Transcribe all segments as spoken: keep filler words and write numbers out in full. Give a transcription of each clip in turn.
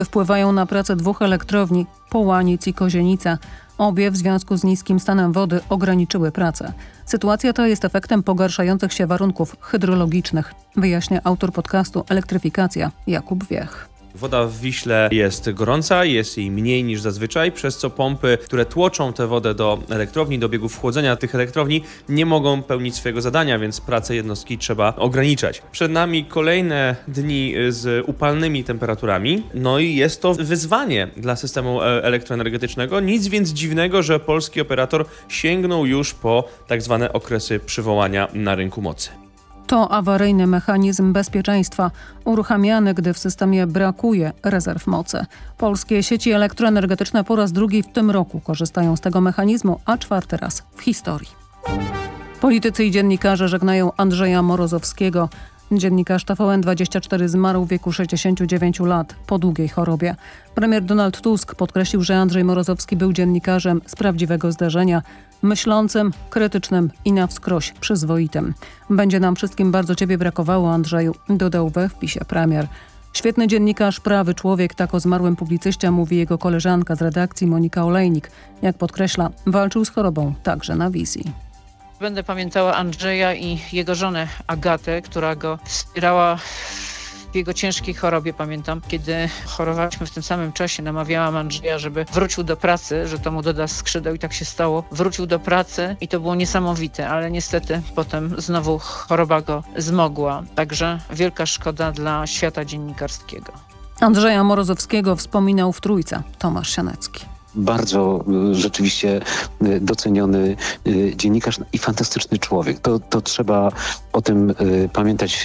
wpływają na pracę dwóch elektrowni, Połaniec i Kozienica. Obie w związku z niskim stanem wody ograniczyły pracę. Sytuacja ta jest efektem pogarszających się warunków hydrologicznych, wyjaśnia autor podcastu Elektryfikacja Jakub Wiech. Woda w Wiśle jest gorąca, jest jej mniej niż zazwyczaj, przez co pompy, które tłoczą tę wodę do elektrowni, do biegów chłodzenia tych elektrowni, nie mogą pełnić swojego zadania, więc pracę jednostki trzeba ograniczać. Przed nami kolejne dni z upalnymi temperaturami, no i jest to wyzwanie dla systemu elektroenergetycznego. Nic więc dziwnego, że polski operator sięgnął już po tak zwane okresy przywołania na rynku mocy. To awaryjny mechanizm bezpieczeństwa, uruchamiany, gdy w systemie brakuje rezerw mocy. Polskie sieci elektroenergetyczne po raz drugi w tym roku korzystają z tego mechanizmu, a czwarty raz w historii. Politycy i dziennikarze żegnają Andrzeja Morozowskiego. Dziennikarz T V N dwadzieścia cztery zmarł w wieku sześćdziesięciu dziewięciu lat po długiej chorobie. Premier Donald Tusk podkreślił, że Andrzej Morozowski był dziennikarzem z prawdziwego zdarzenia, myślącym, krytycznym i na wskroś przyzwoitym. Będzie nam wszystkim bardzo ciebie brakowało, Andrzeju, dodał we wpisie premier. Świetny dziennikarz, prawy człowiek, tak o zmarłym publicyście mówi jego koleżanka z redakcji Monika Olejnik. Jak podkreśla, walczył z chorobą także na wizji. Będę pamiętała Andrzeja i jego żonę Agatę, która go wspierała w jego ciężkiej chorobie. Pamiętam, kiedy chorowaliśmy w tym samym czasie, namawiałam Andrzeja, żeby wrócił do pracy, że to mu doda skrzydeł i tak się stało. Wrócił do pracy i to było niesamowite, ale niestety potem znowu choroba go zmogła. Także wielka szkoda dla świata dziennikarskiego. Andrzeja Morozowskiego wspominał w Trójce Tomasz Sianecki. Bardzo rzeczywiście doceniony dziennikarz i fantastyczny człowiek. To, to trzeba o tym pamiętać.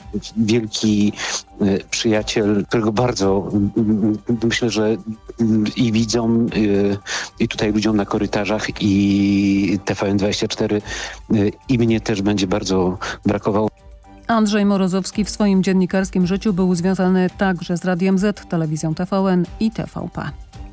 Wielki przyjaciel, którego bardzo myślę, że i widzom, i tutaj ludziom na korytarzach, i T V N dwadzieścia cztery, i mnie też będzie bardzo brakowało. Andrzej Morozowski w swoim dziennikarskim życiu był związany także z Radiem Z, telewizją T V N i T V P.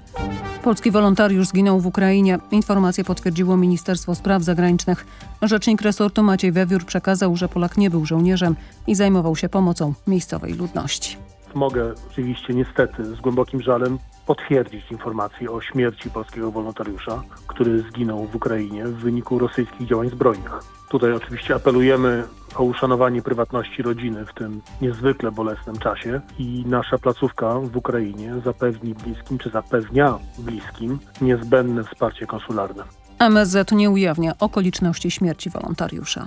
Polski wolontariusz zginął w Ukrainie. Informację potwierdziło Ministerstwo Spraw Zagranicznych. Rzecznik resortu Maciej Wiewiór przekazał, że Polak nie był żołnierzem i zajmował się pomocą miejscowej ludności. Mogę oczywiście niestety z głębokim żalem potwierdzić informację o śmierci polskiego wolontariusza, który zginął w Ukrainie w wyniku rosyjskich działań zbrojnych. Tutaj oczywiście apelujemy o uszanowanie prywatności rodziny w tym niezwykle bolesnym czasie i nasza placówka w Ukrainie zapewni bliskim, czy zapewnia bliskim niezbędne wsparcie konsularne. M S Z nie ujawnia okoliczności śmierci wolontariusza.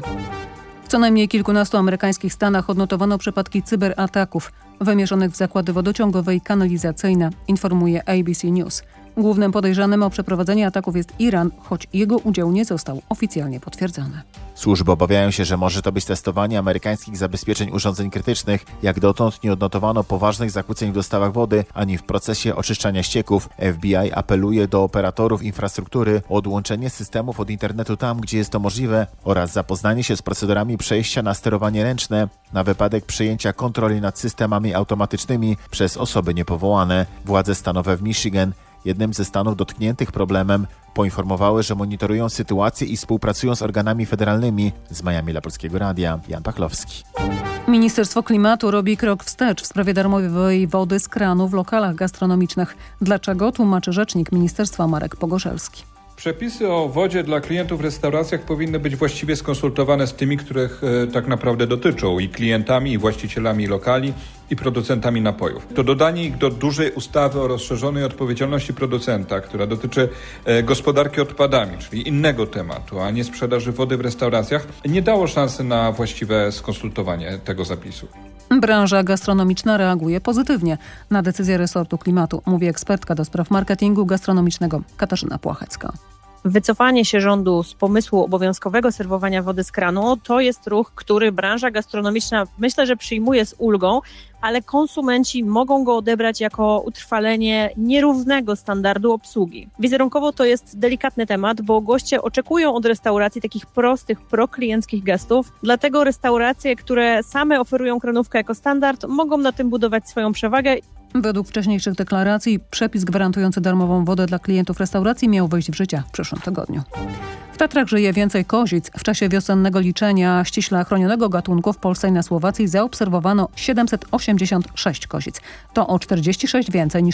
W co najmniej kilkunastu amerykańskich stanach odnotowano przypadki cyberataków wymierzonych w zakłady wodociągowe i kanalizacyjne, informuje A B C News. Głównym podejrzanym o przeprowadzenie ataków jest Iran, choć jego udział nie został oficjalnie potwierdzony. Służby obawiają się, że może to być testowanie amerykańskich zabezpieczeń urządzeń krytycznych. Jak dotąd nie odnotowano poważnych zakłóceń w dostawach wody ani w procesie oczyszczania ścieków. F B I apeluje do operatorów infrastruktury o odłączenie systemów od internetu tam, gdzie jest to możliwe oraz zapoznanie się z procedurami przejścia na sterowanie ręczne na wypadek przejęcia kontroli nad systemami automatycznymi przez osoby niepowołane. Władze stanowe w Michigan, jednym ze stanów dotkniętych problemem, poinformowały, że monitorują sytuację i współpracują z organami federalnymi. Z Miami dla Polskiego Radia, Jan Pachlowski. Ministerstwo Klimatu robi krok wstecz w sprawie darmowej wody z kranu w lokalach gastronomicznych. Dlaczego? Tłumaczy rzecznik ministerstwa Marek Pogorzelski. Przepisy o wodzie dla klientów w restauracjach powinny być właściwie skonsultowane z tymi, których e, tak naprawdę dotyczą, i klientami, i właścicielami lokali, i producentami napojów. To dodanie ich do dużej ustawy o rozszerzonej odpowiedzialności producenta, która dotyczy e, gospodarki odpadami, czyli innego tematu, a nie sprzedaży wody w restauracjach, nie dało szansy na właściwe skonsultowanie tego zapisu. Branża gastronomiczna reaguje pozytywnie na decyzję resortu klimatu, mówi ekspertka do spraw marketingu gastronomicznego Katarzyna Płachecka. Wycofanie się rządu z pomysłu obowiązkowego serwowania wody z kranu to jest ruch, który branża gastronomiczna myślę, że przyjmuje z ulgą, ale konsumenci mogą go odebrać jako utrwalenie nierównego standardu obsługi. Wizerunkowo to jest delikatny temat, bo goście oczekują od restauracji takich prostych, proklienckich gestów, dlatego restauracje, które same oferują kranówkę jako standard, mogą na tym budować swoją przewagę. Według wcześniejszych deklaracji przepis gwarantujący darmową wodę dla klientów restauracji miał wejść w życie w przyszłym tygodniu. W Tatrach żyje więcej kozic. W czasie wiosennego liczenia ściśle chronionego gatunku w Polsce i na Słowacji zaobserwowano siedemset osiemdziesiąt sześć kozic. To o czterdzieści sześć więcej niż